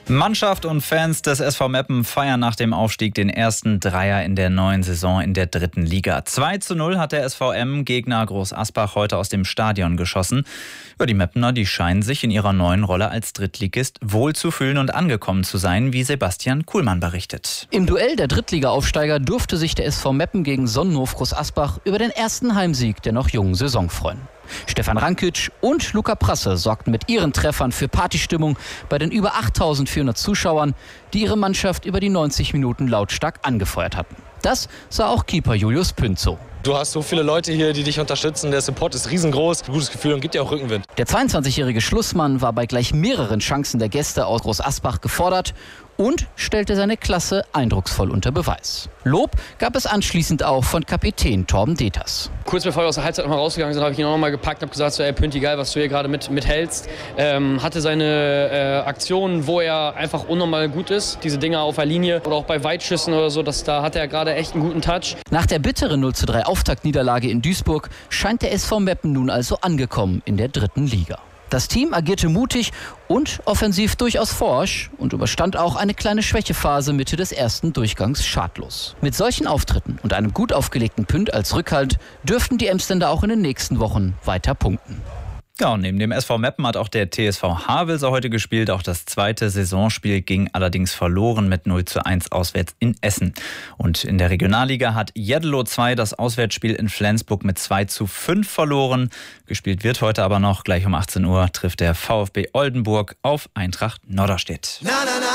Mannschaft und Fans des SV Meppen feiern nach dem Aufstieg den ersten Dreier in der neuen Saison in der 3. Liga. 2:0 hat der SVM Gegner Groß Asbach heute aus dem Stadion geschossen. Die Meppener, die scheinen sich in ihrer neuen Rolle als Drittligist wohlzufühlen und angekommen zu sein, wie Sebastian Kuhlmann berichtet. Im Duell der Drittliga-Aufsteiger durfte sich der SV Meppen gegen Sonnenhof Groß Asbach über den ersten Heimsieg der noch jungen Saison freuen. Stefan Rankic und Luca Prasse sorgten mit ihren Treffern für Partystimmung bei den über 8.400 Zuschauern, die ihre Mannschaft über die 90 Minuten lautstark angefeuert hatten. Das sah auch Keeper Julius Pünd so. Du hast so viele Leute hier, die dich unterstützen. Der Support ist riesengroß. Gutes Gefühl und gibt dir auch Rückenwind. Der 22-jährige Schlussmann war bei gleich mehreren Chancen der Gäste aus Groß Asbach gefordert und stellte seine Klasse eindrucksvoll unter Beweis. Lob gab es anschließend auch von Kapitän Torben Deters. Kurz bevor wir aus der Halbzeit nochmal rausgegangen sind, habe ich ihn auch nochmal gepackt und habe gesagt, so, ey Pünti, geil, was du hier gerade mithältst. Hatte seine Aktionen, wo er einfach unnormal gut ist. Diese Dinger auf der Linie oder auch bei Weitschüssen oder so, da hat er gerade echt einen guten Touch. Nach der bitteren 0:3 Auftaktniederlage in Duisburg scheint der SV Meppen nun also angekommen in der 3. Liga. Das Team agierte mutig und offensiv durchaus forsch und überstand auch eine kleine Schwächephase Mitte des ersten Durchgangs schadlos. Mit solchen Auftritten und einem gut aufgelegten Pünd als Rückhalt dürften die Emsländer auch in den nächsten Wochen weiter punkten. Ja, und neben dem SV Meppen hat auch der TSV Havelse heute gespielt. Auch das zweite Saisonspiel ging allerdings verloren mit 0:1 auswärts in Essen. Und in der Regionalliga hat Jeddelo 2 das Auswärtsspiel in Flensburg mit 2:5 verloren. Gespielt wird heute aber noch. Gleich um 18 Uhr trifft der VfB Oldenburg auf Eintracht Norderstedt.